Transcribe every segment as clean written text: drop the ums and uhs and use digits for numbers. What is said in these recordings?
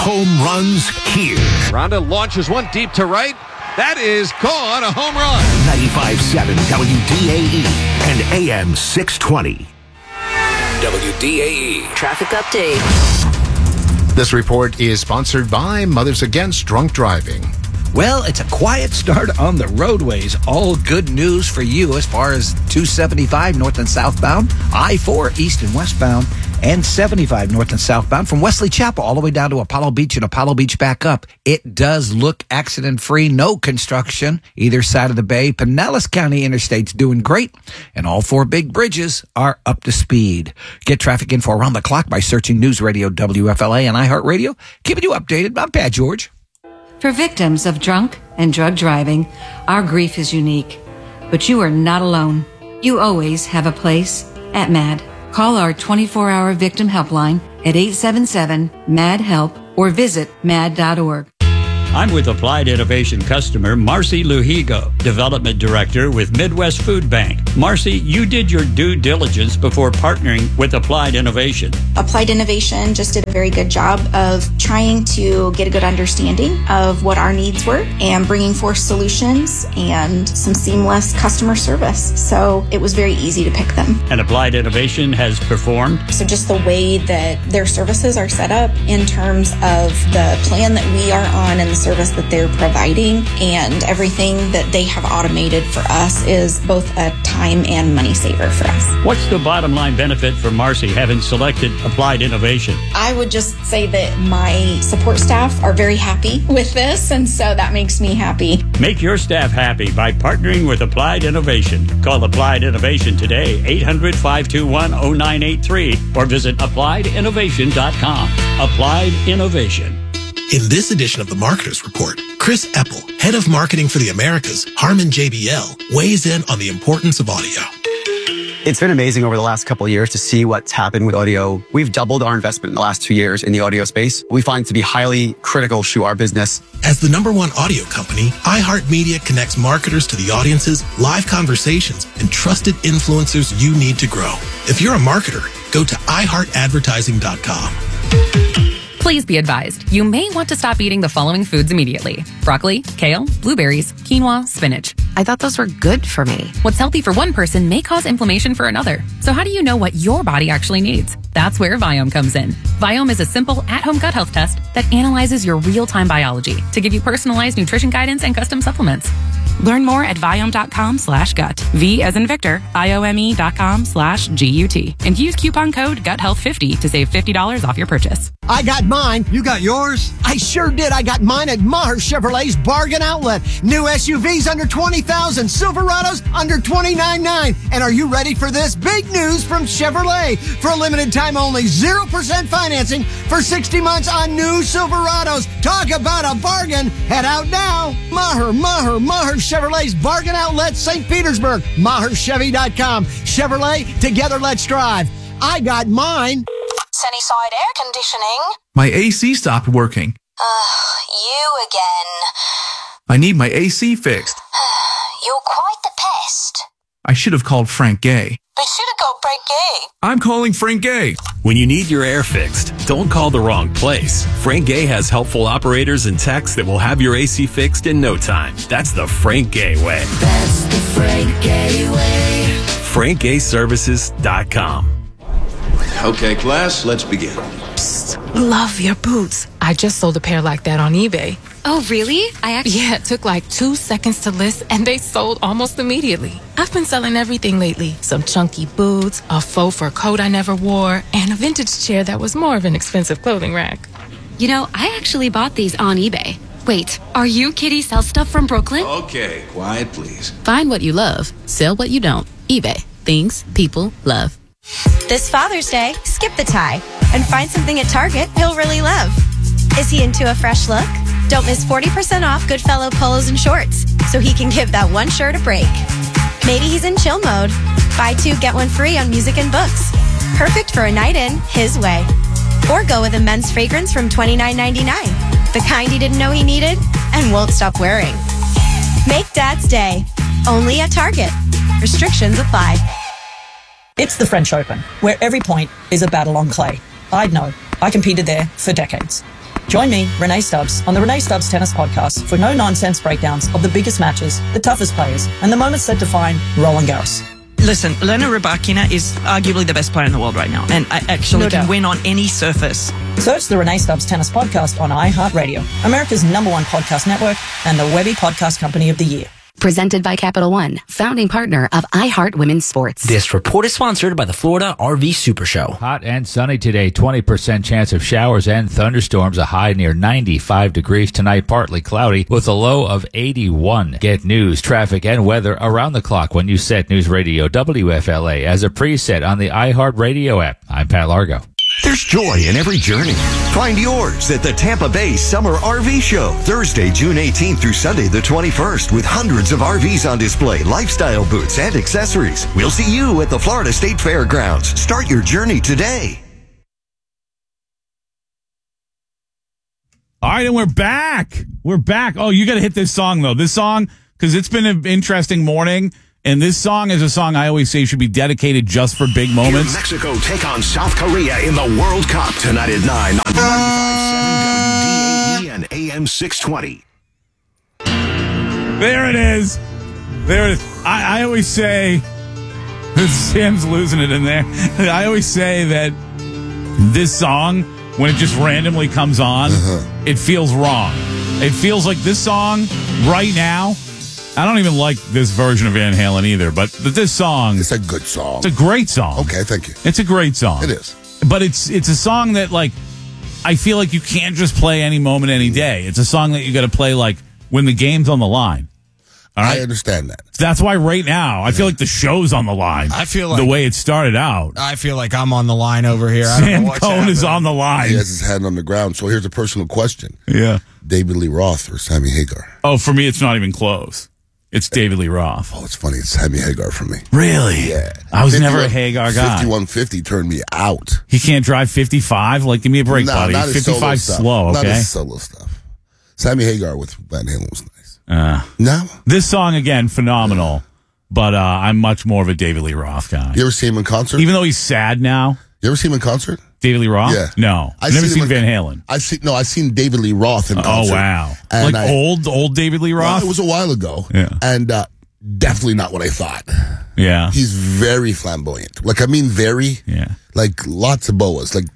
Home runs here. Ronda launches one deep to right. That is gone, a home run. 95.7 WDAE and AM 620. WDAE traffic update. This report is sponsored by Mothers Against Drunk Driving. Well, it's a quiet start on the roadways. All good news for you as far as 275 north and southbound, I-4 east and westbound, and 75 north and southbound from Wesley Chapel all the way down to Apollo Beach and Apollo Beach back up. It does look accident-free, no construction either side of the bay. Pinellas County Interstate's doing great, and all 4 big bridges are up to speed. Get traffic info around the clock by searching News Radio WFLA and iHeartRadio. Keeping you updated. I'm Pat George. For victims of drunk and drug driving, our grief is unique. But you are not alone. You always have a place at MAD. Call our 24-hour victim helpline at 877-MAD-HELP or visit mad.org. I'm with Applied Innovation customer Marcy Luhigo, Development Director with Midwest Food Bank. Marcy, you did your due diligence before partnering with Applied Innovation. Applied Innovation just did a very good job of trying to get a good understanding of what our needs were and bringing forth solutions and some seamless customer service. So it was very easy to pick them. And Applied Innovation has performed? So just the way that their services are set up in terms of the plan that we are on and the service that they're providing and everything that they have automated for us is both a time and money saver for us. What's the bottom line benefit for Marcy having selected Applied Innovation? I would just say that my support staff are very happy with this, and so that makes me happy. Make your staff happy by partnering with Applied Innovation. Call Applied Innovation today, 800-521-0983, or visit appliedinnovation.com. Applied Innovation. In this edition of the Marketers Report, Chris Eppel, head of marketing for the Americas, Harman JBL, weighs in on the importance of audio. It's been amazing over the last couple of years to see what's happened with audio. We've doubled our investment in the last 2 years in the audio space. We find it to be highly critical to our business. As the #1 audio company, iHeartMedia connects marketers to the audiences, live conversations, and trusted influencers you need to grow. If you're a marketer, go to iHeartAdvertising.com. Please be advised, you may want to stop eating the following foods immediately. Broccoli, kale, blueberries, quinoa, spinach. I thought those were good for me. What's healthy for one person may cause inflammation for another. So how do you know what your body actually needs? That's where Viome comes in. Viome is a simple at-home gut health test that analyzes your real-time biology to give you personalized nutrition guidance and custom supplements. Learn more at Viome.com/gut. V as in Victor, IOME.com/GUT. And use coupon code GUTHEALTH50 to save $50 off your purchase. I got mine. You got yours? I sure did. I got mine at Maher Chevrolet's Bargain Outlet. New SUVs under $20,000, Silverados under $29,900. And are you ready for this? Big news from Chevrolet. For a limited time only, 0% financing for 60 months on new Silverados. Talk about a bargain. Head out now. Maher Chevrolet's Bargain Outlet, St. Petersburg. MaherChevy.com. Chevrolet, together let's drive. I got mine. Sunnyside Air Conditioning. My AC stopped working. You again. I need my AC fixed. You're quite the pest. I should have called Frank Gay. They should have called Frank Gay. I'm calling Frank Gay. When you need your air fixed, don't call the wrong place. Frank Gay has helpful operators and techs that will have your AC fixed in no time. That's the Frank Gay way. That's the Frank Gay way. FrankGayServices.com. Okay, class, let's begin. Psst, love your boots. I just sold a pair like that on eBay. Oh, really? Yeah, it took like 2 seconds to list and they sold almost immediately. I've been selling everything lately. Some chunky boots, a faux fur coat I never wore, and a vintage chair that was more of an expensive clothing rack. You know, I actually bought these on eBay. Wait, are you Kitty Sell Stuff from Brooklyn? Okay, quiet please. Find what you love. Sell what you don't. eBay. Things people love. This Father's Day, skip the tie and find something at Target he'll really love. Is he into a fresh look? Don't miss 40% off Goodfellow polos and shorts so he can give that one shirt a break. Maybe he's in chill mode. Buy 2, get 1 free on music and books. Perfect for a night in his way. Or go with a men's fragrance from $29.99. The kind he didn't know he needed and won't stop wearing. Make Dad's Day. Only at Target. Restrictions apply. It's the French Open, where every point is a battle on clay. I'd know. I competed there for decades. Join me, Renee Stubbs, on the Renee Stubbs Tennis Podcast for no-nonsense breakdowns of the biggest matches, the toughest players, and the moments that define Roland Garros. Listen, Elena Rybakina is arguably the best player in the world right now, and I actually can win on any surface. Search the Renee Stubbs Tennis Podcast on iHeartRadio, America's #1 podcast network, and the Webby Podcast Company of the Year. Presented by Capital One, founding partner of iHeart Women's Sports. This report is sponsored by the Florida RV Super Show. Hot and sunny today, 20% chance of showers and thunderstorms, a high near 95 degrees. Tonight, partly cloudy with a low of 81. Get news, traffic, and weather around the clock when you set News Radio WFLA as a preset on the iHeart Radio app. I'm Pat Largo. There's joy in every journey. Find yours at the Tampa Bay Summer RV Show, Thursday, June 18th through Sunday, the 21st, with hundreds of RVs on display, lifestyle boots, and accessories. We'll see you at the Florida State Fairgrounds. Start your journey today. All right, and we're back. We're back. Oh, you got to hit this song, though. This song, because it's been an interesting morning. And this song is a song I always say should be dedicated just for big moments. Hear Mexico take on South Korea in the World Cup tonight at 9 on 95.7 WDAE and AM 620. There it is. There it is. I always say, Sam's losing it in there. I always say that this song, when it just randomly comes on, it feels wrong. It feels like this song right now, I don't even like this version of Van Halen either, but this song... It's a good song. It's a great song. Okay, thank you. It's a great song. It is. But it's a song that, like, I feel like you can't just play any moment, any day. It's a song that you got to play, like, when the game's on the line. All right? I understand that. That's why right now, I feel like the show's on the line. I feel like... the way it started out. I feel like I'm on the line over here. Sam Cohn is on the line. He has his hand on the ground. So here's a personal question. Yeah. David Lee Roth or Sammy Hagar? Oh, for me, it's not even close. It's David Lee Roth. Oh, it's funny. It's Sammy Hagar for me. Really? Yeah. I was never a Hagar guy. 5150 turned me out. He can't drive 55? Like, give me a break, buddy. 55 slow, okay? Not his solo stuff. Sammy Hagar with Van Halen was nice. No? This song, again, phenomenal. But I'm much more of a David Lee Roth guy. You ever see him in concert? Even though he's sad now. You ever see him in concert? David Lee Roth? Yeah. No. I've never seen Van Halen. I've seen David Lee Roth in concert. Oh, wow. And like old David Lee Roth? Well, it was a while ago. Yeah. And definitely not what I thought. Yeah. He's very flamboyant. Like, I mean, very. Yeah. Like, lots of boas. Like,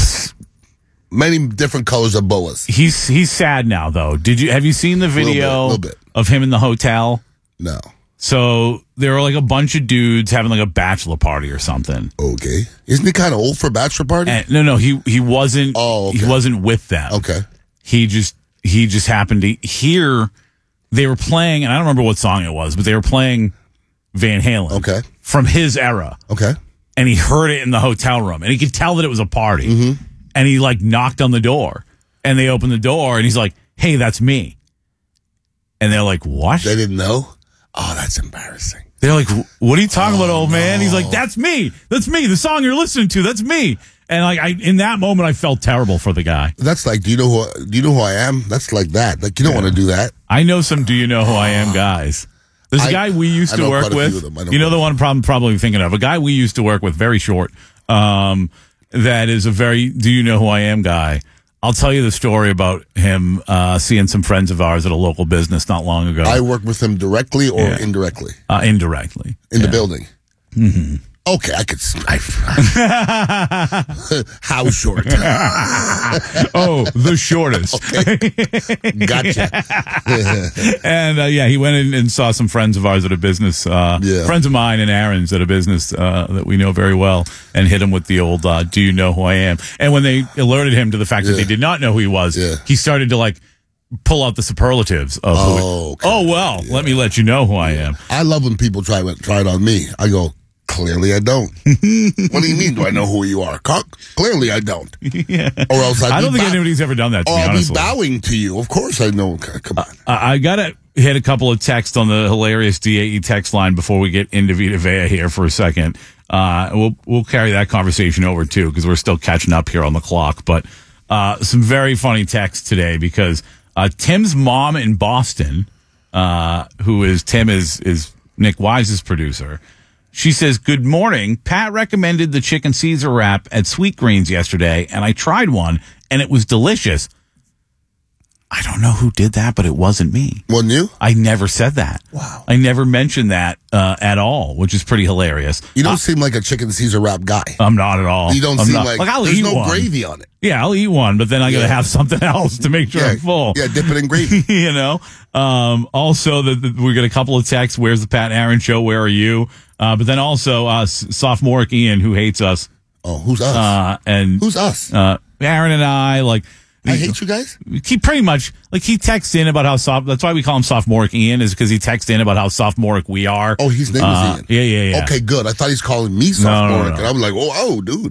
many different colors of boas. He's sad now, though. Have you seen the video little bit. of him in the hotel? No. So there were like a bunch of dudes having like a bachelor party or something. Okay. Isn't he kind of old for a bachelor party? No, he wasn't. Oh, okay. He wasn't with them. Okay. He just happened to hear they were playing, and I don't remember what song it was, but they were playing Van Halen. Okay. From his era. Okay. And he heard it in the hotel room, and he could tell that it was a party. Mm-hmm. And he like knocked on the door, and they opened the door, and he's like, "Hey, that's me." And they're like, "What?" They didn't know? Oh, that's embarrassing. They're like, "What are you talking about, old man?" He's like, "That's me. That's me. The song you're listening to, that's me." And like, in that moment, I felt terrible for the guy. That's like, do you know who I am? That's like that. Like, you don't want to do that. I know some "Do you know who I am" guys. There's a guy we used to work with. You know the one I'm probably thinking of. A guy we used to work with, very short. That is a very "Do you know who I am" guy. I'll tell you the story about him seeing some friends of ours at a local business not long ago. I worked with him directly or indirectly? Indirectly. In the building? Mm-hmm. Okay, I could... How short? Oh, the shortest. Okay. Gotcha. And, he went in and saw some friends of ours at a business, friends of mine and Aaron's at a business that we know very well, and hit him with the old, "Do you know who I am?" And when they alerted him to the fact that they did not know who he was, he started to, like, pull out the superlitives of let me let you know who I am. I love when people try it on me. I go, clearly I don't. What do you mean, do I know who you are? Clearly I don't. Yeah. Or else I don't think anybody's ever done that to me, honestly. I'll be bowing to you. Of course I know. Come on. I got to hit a couple of texts on the hilarious DAE text line before we get into Vita Vea here for a second. We'll carry that conversation over, too, because we're still catching up here on the clock. But some very funny texts today because Tim's mom in Boston, Tim is Nick Wise's producer. She says, "Good morning. Pat recommended the chicken Caesar wrap at Sweet Greens yesterday, and I tried one, and it was delicious. I don't know who did that, but it wasn't me. Wasn't you? I never said that. Wow. I never mentioned that at all, which is pretty hilarious. You don't seem like a chicken Caesar wrap guy. I'm not at all. You don't I'm seem not. like I'll there's eat no one. gravy on it. Yeah, I'll eat one, but then I got to have something else to make sure I'm full. Yeah, dip it in gravy. You know? Also, we got a couple of texts. Where's the Pat and Aaron show? Where are you? But then also, sophomoric Ian, who hates us. Oh, who's us? And who's us? Aaron and I, I hate you guys? He pretty much, he texts in about how that's why we call him sophomoric Ian, is because he texts in about how sophomoric we are. Oh, his name is Ian. Yeah. Okay, good. I thought he's calling me sophomoric. No. And I'm like, oh, dude.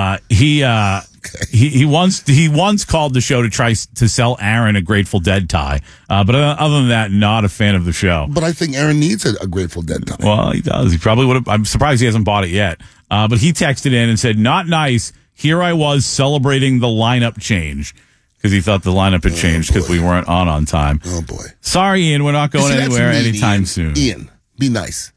He once called the show to try to sell Aaron a Grateful Dead tie. But other than that, not a fan of the show. But I think Aaron needs a Grateful Dead tie. Well, he does. He probably would have. I'm surprised he hasn't bought it yet. But he texted in and said, not nice. Here I was celebrating the lineup change. Because he thought the lineup had changed because we weren't on time. Oh, boy. Sorry, Ian. We're not going anywhere anytime soon. Ian, be nice.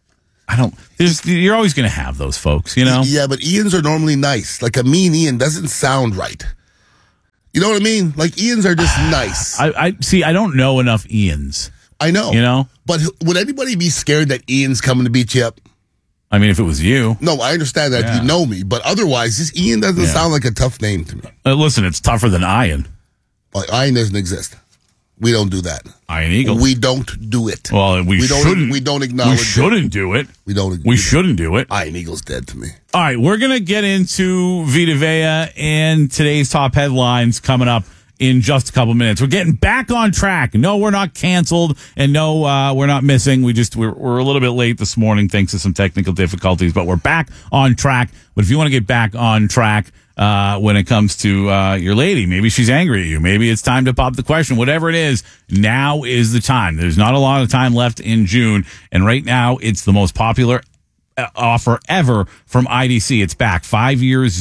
You're always going to have those folks, you know? Yeah, but Ians are normally nice. Like a mean Ian doesn't sound right. You know what I mean? Like Ians are just nice. I don't know enough Ians. I know. You know? But would anybody be scared that Ian's coming to beat you up? I mean, if it was you. No, I understand that you know me. But otherwise, this Ian doesn't sound like a tough name to me. Listen, it's tougher than Ian. Iron doesn't exist. We don't do that. Iron Eagles. We don't do it. Well, we shouldn't. We don't acknowledge. We shouldn't do it. We shouldn't do it. Iron Eagles dead to me. All right, we're gonna get into Vita Vea and today's top headlines coming up in just a couple minutes. We're getting back on track. No, we're not canceled, and no, we're not missing. We're a little bit late this morning thanks to some technical difficulties, but we're back on track. But if you want to get back on track. When it comes to your lady, maybe she's angry at you. Maybe it's time to pop the question. Whatever it is, now is the time. There's not a lot of time left in June, and right now it's the most popular offer ever from IDC. It's back 5 years,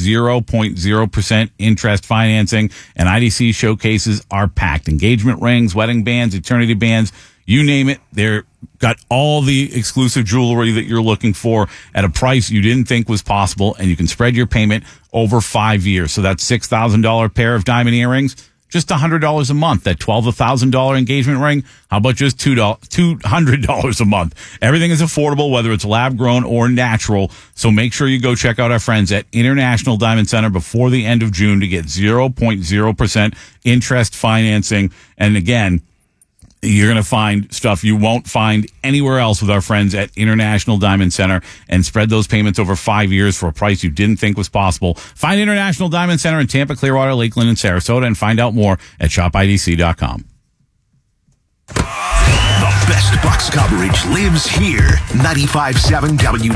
0.0% interest financing, and IDC showcases are packed. Engagement rings, wedding bands, eternity bands. You name it, they're got all the exclusive jewelry that you're looking for at a price you didn't think was possible, and you can spread your payment over 5 years. So that's $6,000 pair of diamond earrings, just $100 a month. That $12,000 engagement ring, how about just $200 a month? Everything is affordable, whether it's lab-grown or natural. So make sure you go check out our friends at International Diamond Center before the end of June to get 0.0% interest financing. And again, you're going to find stuff you won't find anywhere else with our friends at International Diamond Center and spread those payments over 5 years for a price you didn't think was possible. Find International Diamond Center in Tampa, Clearwater, Lakeland, and Sarasota and find out more at shopidc.com. The best Bucks coverage lives here. 95.7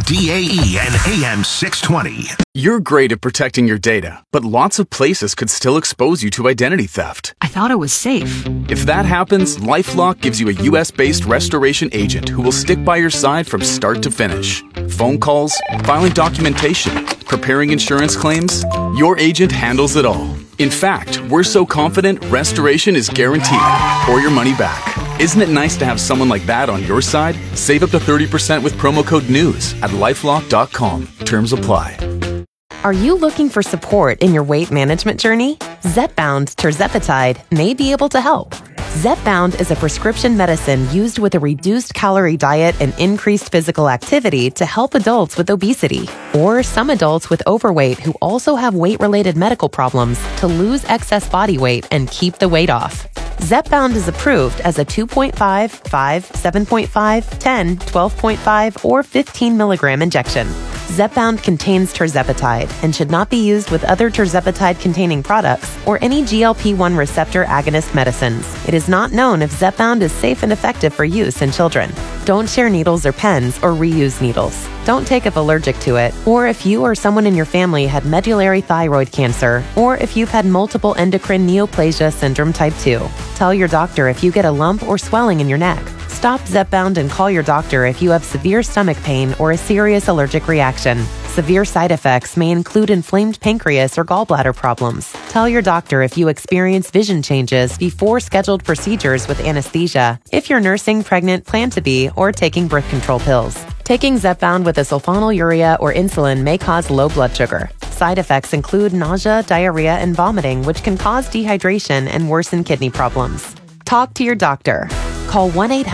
WDAE and AM 620. You're great at protecting your data, but lots of places could still expose you to identity theft. I thought it was safe. If that happens, LifeLock gives you a U.S.-based restoration agent who will stick by your side from start to finish. Phone calls, filing documentation, preparing insurance claims, your agent handles it all. In fact, we're so confident restoration is guaranteed or your money back. Isn't it nice to have someone like that on your side? Save up to 30% with promo code NEWS at LifeLock.com. Terms apply. Are you looking for support in your weight management journey? Zepbound tirzepatide may be able to help. Zepbound is a prescription medicine used with a reduced calorie diet and increased physical activity to help adults with obesity or some adults with overweight who also have weight-related medical problems to lose excess body weight and keep the weight off. Zepbound is approved as a 2.5, 5, 7.5, 10, 12.5, or 15 milligram injection. Zepbound contains tirzepatide and should not be used with other tirzepatide-containing products or any GLP-1 receptor agonist medicines. It is not known if Zepbound is safe and effective for use in children. Don't share needles or pens or reuse needles. Don't take if allergic to it, or if you or someone in your family had medullary thyroid cancer, or if you've had multiple endocrine neoplasia syndrome type 2. Tell your doctor if you get a lump or swelling in your neck. Stop Zepbound and call your doctor if you have severe stomach pain or a serious allergic reaction. Severe side effects may include inflamed pancreas or gallbladder problems. Tell your doctor if you experience vision changes before scheduled procedures with anesthesia, if you're nursing, pregnant, plan to be, or taking birth control pills. Taking Zepbound with a sulfonylurea or insulin may cause low blood sugar. Side effects include nausea, diarrhea, and vomiting, which can cause dehydration and worsen kidney problems. Talk to your doctor. Call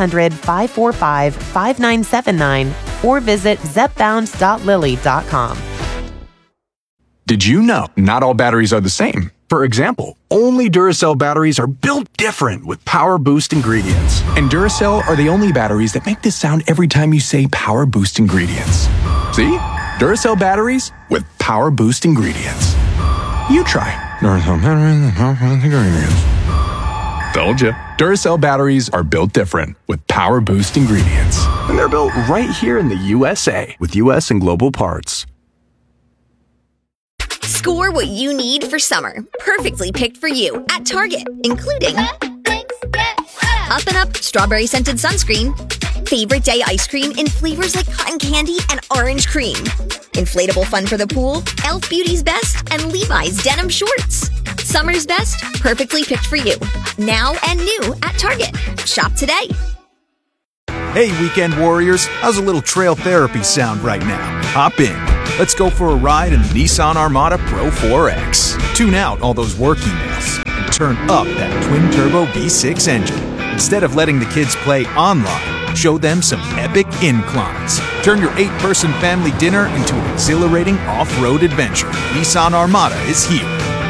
1-800-545-5979 or visit zepbound.lilly.com. Did you know not all batteries are the same? For example, only Duracell batteries are built different with Power Boost ingredients. And Duracell are the only batteries that make this sound every time you say Power Boost ingredients. See? Duracell batteries with Power Boost ingredients. You try. Duracell batteries with Power Boost ingredients. Told you. Duracell batteries are built different with Power Boost ingredients. And they're built right here in the USA with US and global parts. Score what you need for summer. Perfectly picked for you at Target, including Up and Up strawberry scented sunscreen, favorite day ice cream in flavors like cotton candy and orange cream, inflatable fun for the pool, Elf Beauty's Best, and Levi's denim shorts. Summer's best, perfectly picked for you. Now and new at Target. Shop today. Hey, weekend warriors. How's a little trail therapy sound right now? Hop in. Let's go for a ride in the Nissan Armada Pro 4X. Tune out all those work emails and turn up that twin-turbo V6 engine. Instead of letting the kids play online, show them some epic inclines. Turn your 8-person family dinner into an exhilarating off-road adventure. Nissan Armada is here.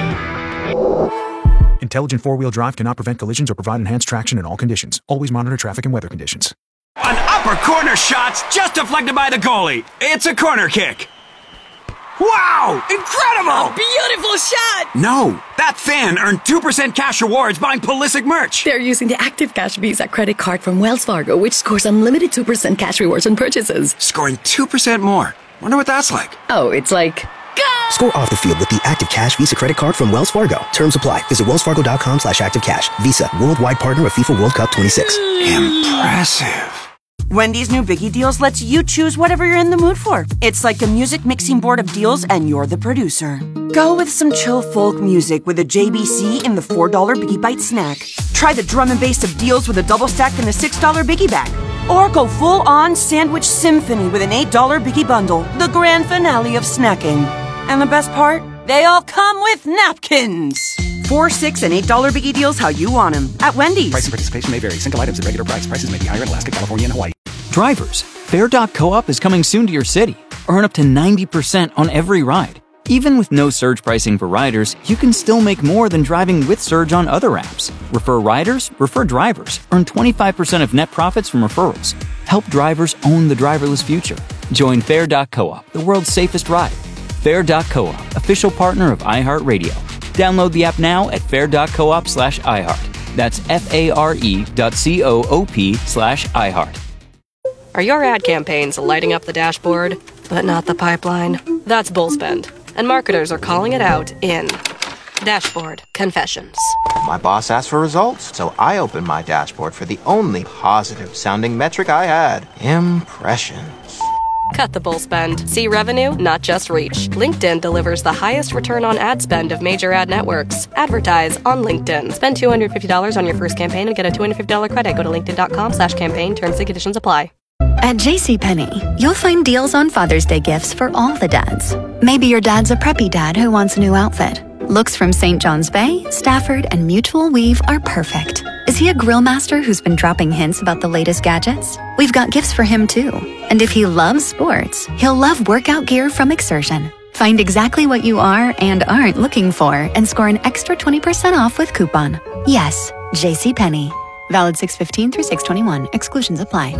Intelligent four-wheel drive cannot prevent collisions or provide enhanced traction in all conditions. Always monitor traffic and weather conditions. An upper corner shot's just deflected by the goalie. It's a corner kick. Wow! Incredible! A beautiful shot! No, that fan earned 2% cash rewards buying Pulisic merch. They're using the Active Cash Visa credit card from Wells Fargo, which scores unlimited 2% cash rewards on purchases. Scoring 2% more. Wonder what that's like. Oh, it's like... Score off the field with the Active Cash Visa credit card from Wells Fargo. Terms apply. Visit wellsfargo.com/activecash. Visa, worldwide partner of FIFA World Cup 26. Impressive. Wendy's new Biggie Deals lets you choose whatever you're in the mood for. It's like a music mixing board of deals and you're the producer. Go with some chill folk music with a JBC in the $4 Biggie Bite snack. Try the drum and bass of deals with a double stack in the $6 Biggie Bag. Or go full-on sandwich symphony with an $8 Biggie Bundle, the grand finale of snacking. And the best part? They all come with napkins. $4, $6, and $8 Biggie Deals how you want them at Wendy's. Price and participation may vary. Single items at regular price. Prices may be higher in Alaska, California, and Hawaii. Drivers, Fare.coop is coming soon to your city. Earn up to 90% on every ride. Even with no surge pricing for riders, you can still make more than driving with surge on other apps. Refer riders, refer drivers. Earn 25% of net profits from referrals. Help drivers own the driverless future. Join Fare.coop, the world's safest ride. Fare.coop, official partner of iHeartRadio. Download the app now at fare.coop/iHeart. That's FARE.coop/iHeart. Are your ad campaigns lighting up the dashboard, but not the pipeline? That's Bullspend, and marketers are calling it out in Dashboard Confessions. My boss asked for results, so I opened my dashboard for the only positive-sounding metric I had: impressions. Cut the bull spend. See revenue, not just reach. LinkedIn delivers the highest return on ad spend of major ad networks. Advertise on LinkedIn. Spend $250 on your first campaign and get a $250 credit. Go to linkedin.com/campaign. Terms and conditions apply. At JCPenney, you'll find deals on Father's Day gifts for all the dads. Maybe your dad's a preppy dad who wants a new outfit. Looks from St. John's Bay, Stafford, and Mutual Weave are perfect. Is he a grill master who's been dropping hints about the latest gadgets? We've got gifts for him too. And if he loves sports, he'll love workout gear from Exertion. Find exactly what you are and aren't looking for and score an extra 20% off with coupon. Yes, JCPenney. Valid 6/15 through 6/21. Exclusions apply.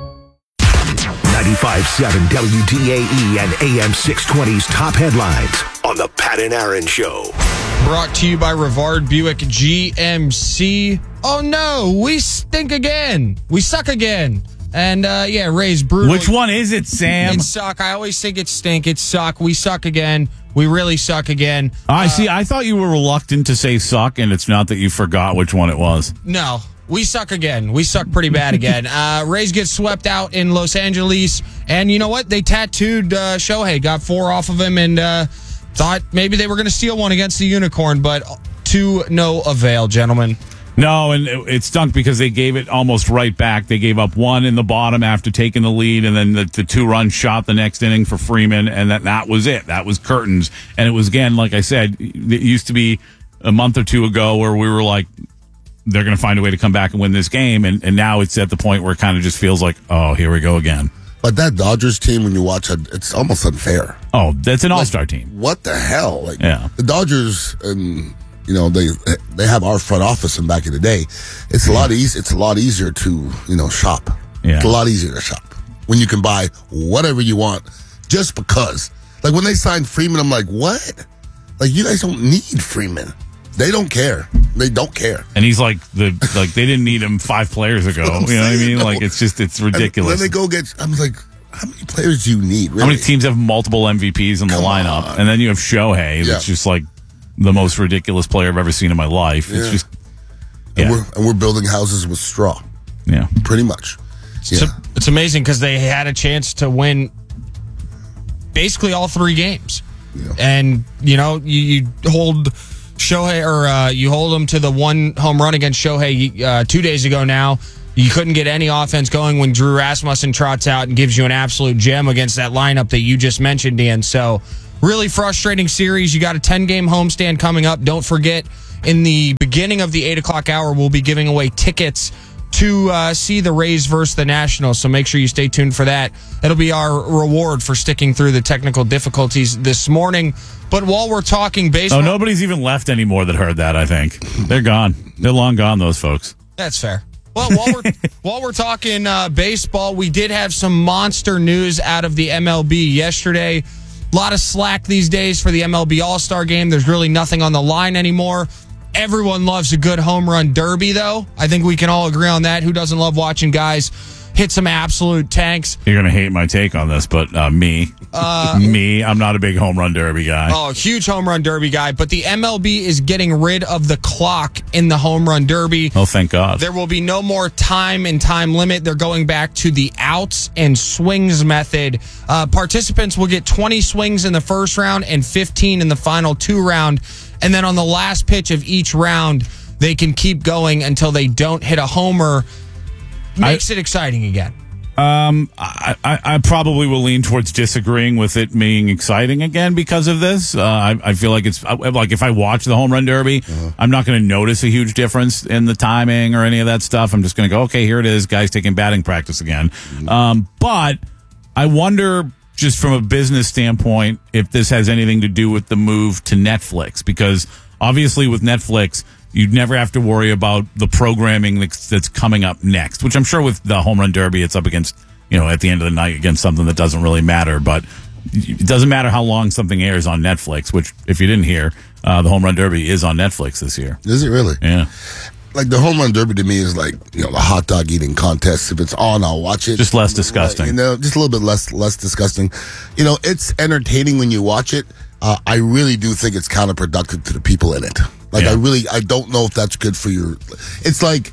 95.7 WDAE and AM 620's top headlines on the Pat and Aaron Show. Brought to you by Rivard Buick GMC. Oh no, we stink again. We suck again. And Ray's brutal. Which one is it, Sam? It's suck. I always think it's stink. It's suck. We suck again. We really suck again. I see. I thought you were reluctant to say suck, and it's not that you forgot which one it was. No. We suck again. We suck pretty bad again. Rays get swept out in Los Angeles. And you know what? They tattooed Shohei, got 4 off of him, and thought maybe they were going to steal one against the Unicorn, but to no avail, gentlemen. No, and it stunk because they gave it almost right back. They gave up 1 in the bottom after taking the lead, and then the 2-run shot the next inning for Freeman, and that was it. That was curtains. And it was, again, like I said, it used to be a month or two ago where we were like, they're going to find a way to come back and win this game. And now it's at the point where it kind of just feels like, oh, here we go again. But that Dodgers team, when you watch it, it's almost unfair. Oh, that's an all-star team. What the hell? Like, yeah. The Dodgers, and they have our front office and back in the day. It's a lot easy. It's a lot easier to shop. Yeah. It's a lot easier to shop when you can buy whatever you want just because. Like when they signed Freeman, I'm like, what? Like you guys don't need Freeman. They don't care. They don't care. And he's like they didn't need him 5 players ago. You know what I mean? Like it's ridiculous. And then they go get. I'm like, how many players do you need? Really? How many teams have multiple MVPs in the lineup? And then you have Shohei, that's just like the most ridiculous player I've ever seen in my life. It's just. Yeah. And we're building houses with straw. Yeah, pretty much. Yeah. It's amazing because they had a chance to win basically all 3 games. Yeah. And, you hold Shohei, or you hold him to the 1 home run against Shohei 2 days ago now. You couldn't get any offense going when Drew Rasmussen trots out and gives you an absolute gem against that lineup that you just mentioned, Ian. So, really frustrating series. You got a 10-game homestand coming up. Don't forget, in the beginning of the 8 o'clock hour, we'll be giving away tickets to see the Rays versus the Nationals, so make sure you stay tuned for that. It'll be our reward for sticking through the technical difficulties this morning. But while we're talking baseball... Oh, nobody's even left anymore that heard that, I think. They're gone. They're long gone, those folks. That's fair. Well, while we're talking baseball, we did have some monster news out of the MLB yesterday. A lot of slack these days for the MLB All-Star Game. There's really nothing on the line anymore. Everyone loves a good home run derby, though. I think we can all agree on that. Who doesn't love watching guys hit some absolute tanks? You're going to hate my take on this, but me, I'm not a big home run derby guy. Oh, huge home run derby guy. But the MLB is getting rid of the clock in the home run derby. Oh, thank God. There will be no more time and time limit. They're going back to the outs and swings method. Participants will get 20 swings in the first round and 15 in the final 2 round. And then on the last pitch of each round, they can keep going until they don't hit a homer. Makes it exciting again. I probably will lean towards disagreeing with it being exciting again because of this. I feel like it's like if I watch the home run derby, I'm not going to notice a huge difference in the timing or any of that stuff. I'm just going to go, okay, here it is, guys taking batting practice again. But I wonder, just from a business standpoint, if this has anything to do with the move to Netflix, because obviously with Netflix, you'd never have to worry about the programming that's coming up next, which I'm sure with the home run derby, it's up against, at the end of the night against something that doesn't really matter. But it doesn't matter how long something airs on Netflix, which if you didn't hear, the home run derby is on Netflix this year. Is it really? Yeah. Like the home run derby to me is like, the hot dog eating contest. If it's on, I'll watch it. Just less disgusting. Just a little bit less disgusting. It's entertaining when you watch it. I really do think it's counterproductive to the people in it. Like, I don't know if that's good for your... It's like,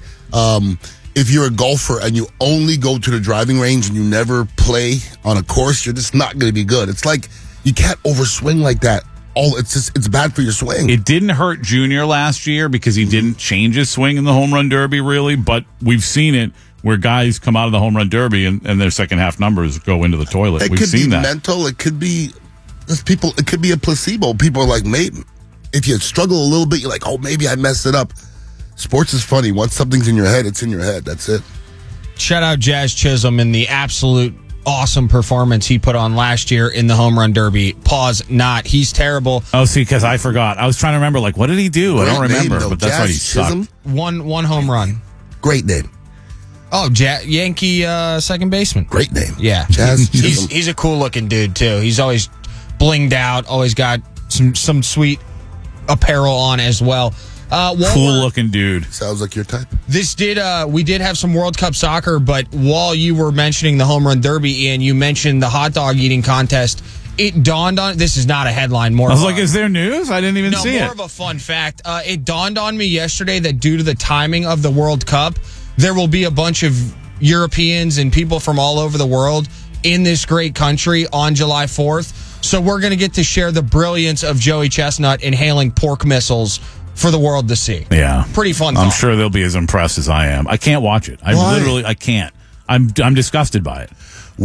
if you're a golfer and you only go to the driving range and you never play on a course, you're just not going to be good. It's like, you can't overswing like that. It's bad for your swing. It didn't hurt Junior last year because he didn't change his swing in the home run derby, really, but we've seen it where guys come out of the home run derby and their second half numbers go into the toilet. We've seen that. Mental. It could be people. It could be a placebo. People are like, maybe if you struggle a little bit, you're like, oh, maybe I messed it up. Sports is funny. Once something's in your head, it's in your head. That's it. Shout out Jazz Chisholm in the absolute awesome performance he put on last year in the home run derby. Pause. Not. He's terrible. Oh, see, because I forgot. I was trying to remember, like, what did he do? I don't remember, but that's why he sucked. One home run. Great name. Oh, Yankee second baseman. Great name. Yeah. Jazz Chisholm. He's a cool looking dude, too. He's always blinged out, always got some sweet apparel on as well. Cool looking dude. Sounds like your type. We did have some World Cup soccer, but while you were mentioning the home run derby, Ian, you mentioned the hot dog eating contest. It dawned on, this is not a headline, I was like, is there news? I didn't even see it. More of a fun fact. It dawned on me yesterday that due to the timing of the World Cup, there will be a bunch of Europeans and people from all over the world in this great country on July 4th. So we're going to get to share the brilliance of Joey Chestnut inhaling pork missiles for the world to see. Yeah. Pretty fun. I'm sure they'll be as impressed as I am. I can't watch it. I can't. I'm disgusted by it.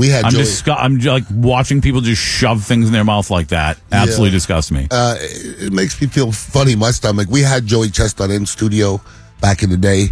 I'm like watching people just shove things in their mouth like that. Absolutely disgusts me. It makes me feel funny in my stomach. We had Joey Chestnut in studio back in the day.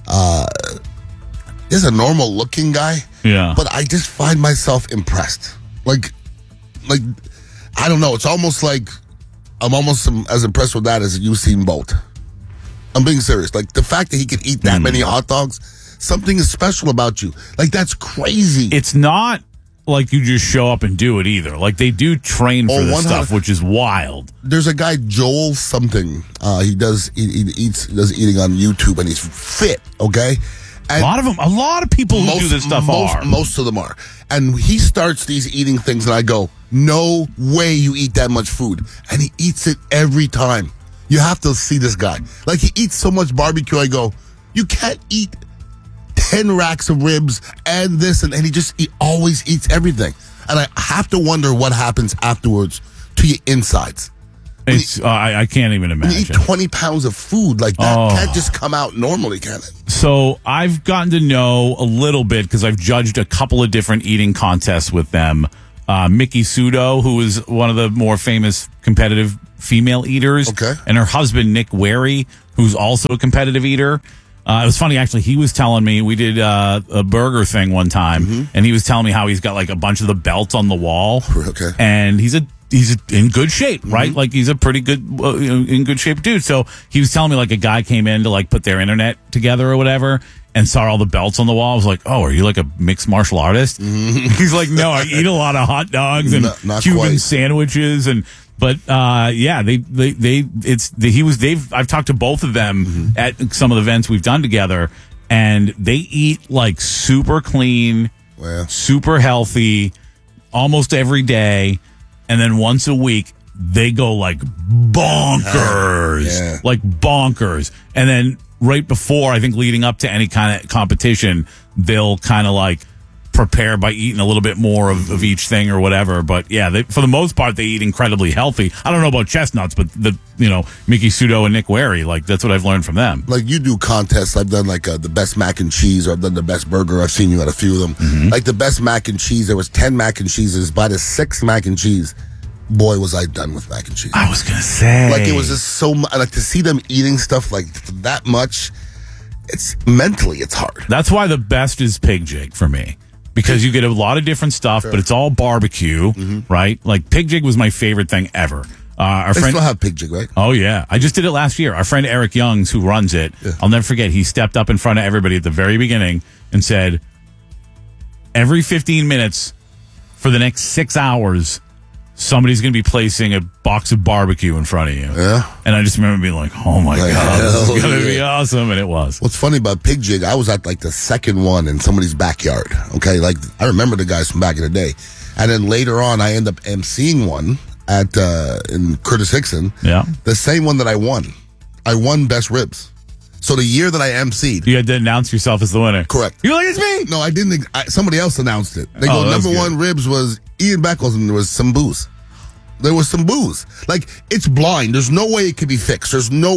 He's a normal looking guy. Yeah. But I just find myself impressed. Like, I don't know. It's almost like I'm almost as impressed with that as Usain Bolt. I'm being serious. Like, the fact that he can eat that many hot dogs, something is special about you. Like, that's crazy. It's not like you just show up and do it either. Like, they do train for this stuff, which is wild. There's a guy, Joel something. He does eating on YouTube, and he's fit, okay? And a lot of people who do this stuff are. Most of them are. And he starts these eating things, and I go, no way you eat that much food. And he eats it every time. You have to see this guy. Like, he eats so much barbecue, I go, you can't eat 10 racks of ribs and this, and he always eats everything. And I have to wonder what happens afterwards to your insides. I can't even imagine. When you eat 20 pounds of food, like that can't just come out normally, can it? So I've gotten to know a little bit because I've judged a couple of different eating contests with them. Miki Sudo, who is one of the more famous competitive female eaters. Okay. And her husband, Nick Wary, who's also a competitive eater. It was funny, actually. He was telling me, we did a burger thing one time, and he was telling me how he's got like a bunch of the belts on the wall. Okay. And he's in good shape, right? Like, he's a pretty good, in good shape dude. So he was telling me, like, a guy came in to, like, put their internet together or whatever and saw all the belts on the wall. I was like, oh, are you like a mixed martial artist? He's like, no, I eat a lot of hot dogs and not Cuban quite. sandwiches But I've talked to both of them at some of the events we've done together, and they eat like super clean, super healthy, almost every day, and then once a week they go like bonkers, like bonkers, and then right before, I think leading up to any kind of competition, they'll kind of like prepare by eating a little bit more of each thing or whatever. But yeah, for the most part, they eat incredibly healthy. I don't know about chestnuts, but Miki Sudo and Nick Wary, like, that's what I've learned from them. Like, you do contests. I've done like the best mac and cheese, or I've done the best burger. I've seen you at a few of them. Like the best mac and cheese, there was 10 mac and cheeses. By the 6th mac and cheese, boy, was I done with mac and cheese. I was gonna say, like, it was just so much. Like, to see them eating stuff like that much, it's mentally, it's hard. That's why the best is Pig Jig for me. Because you get a lot of different stuff, but it's all barbecue, right? Like, Pig Jig was my favorite thing ever. They still have Pig Jig, right? Oh, yeah. I just did it last year. Our friend Eric Youngs, who runs it, I'll never forget, he stepped up in front of everybody at the very beginning and said, every 15 minutes for the next 6 hours, somebody's going to be placing a box of barbecue in front of you. Yeah. And I just remember being like, oh my God, this is going to be awesome. And it was. What's funny about Pig Jig, I was at like the second one in somebody's backyard. Okay. Like, I remember the guys from back in the day. And then later on, I end up emceeing one at, in Curtis Hickson. Yeah. The same one that I won. I won Best Ribs. So the year that I emceed. You had to announce yourself as the winner. Correct. You're like, it's me. No, I didn't. Somebody else announced it. They go, number one ribs was Ian Beckles, and there was some booze. Like, it's blind. There's no way it could be fixed.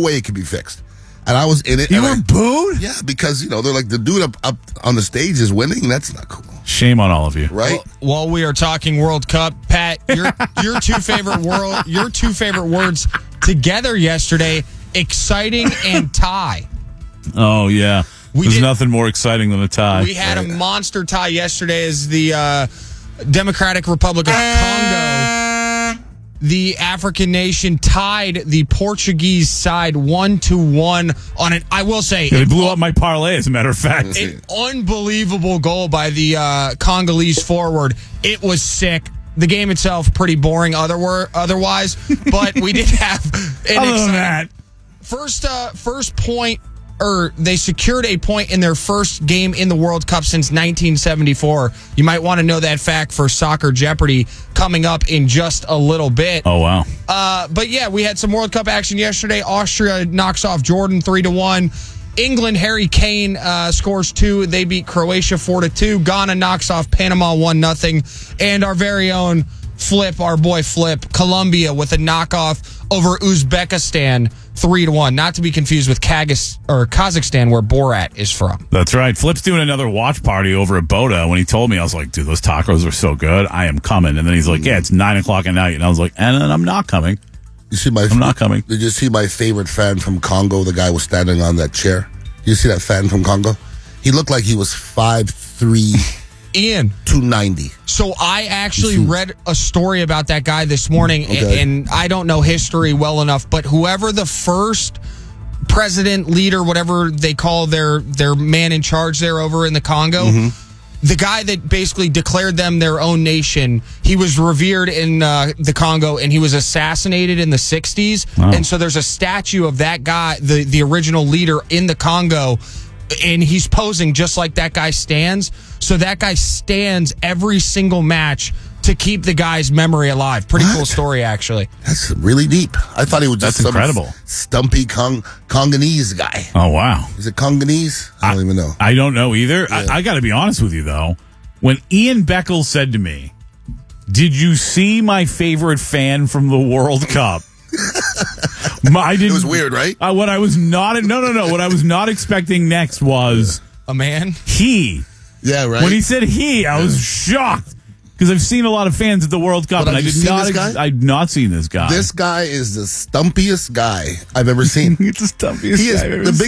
And I was in it. You were booed? Yeah, because, they're like, the dude up on the stage is winning. That's not cool. Shame on all of you. Right? Well, while we are talking World Cup, Pat, your two favorite words together yesterday, exciting and tie. Oh, yeah. There's nothing more exciting than a tie. We had a monster tie yesterday as the Democratic Republic of Congo, the African nation, tied the Portuguese side 1-1 on it. I will say, they blew up my parlay, as a matter of fact. An unbelievable goal by the Congolese forward. It was sick. The game itself pretty boring otherwise, but we did have an first point, or they secured a point in their first game in the World Cup since 1974. You might want to know that fact for Soccer Jeopardy coming up in just a little bit. Oh, wow. But yeah, we had some World Cup action yesterday. Austria knocks off Jordan 3-1. England, Harry Kane scores 2. They beat Croatia 4-2. Ghana knocks off Panama 1-0. And our very own Flip, our boy Flip, Colombia with a knockoff over Uzbekistan 3-1. Not to be confused with Kazakhstan, where Borat is from. That's right. Flip's doing another watch party over at Boda. When he told me, I was like, dude, those tacos are so good. I am coming. And then he's like, yeah, it's 9 o'clock at night. And I was like, and then I'm not coming. I'm not coming. Did you see my favorite fan from Congo? The guy was standing on that chair. You see that fan from Congo? He looked like he was 5'3", Ian, 290. So I actually read a story about that guy this morning, and I don't know history well enough, but whoever the first president, leader, whatever they call their man in charge there over in the Congo, the guy that basically declared them their own nation, he was revered in the Congo, and he was assassinated in the 60s. Wow. And so there's a statue of that guy, the original leader in the Congo, and he's posing just like that guy stands. So that guy stands every single match to keep the guy's memory alive. Pretty cool story, actually. That's really deep. I thought he was just some incredible stumpy Congolese guy. Oh, wow. Is it Congolese? I don't even know. I don't know either. Yeah. I got to be honest with you, though. When Ian Beckles said to me, "Did you see my favorite fan from the World Cup?" It was weird, right? What I was not What I was not expecting next was a man. He. Yeah, right. When he said he, I was shocked. Because I've seen a lot of fans at the World Cup, and I did not. I've not seen this guy. This guy is the stumpiest guy I've ever seen. It's the stumpiest guy I've ever seen.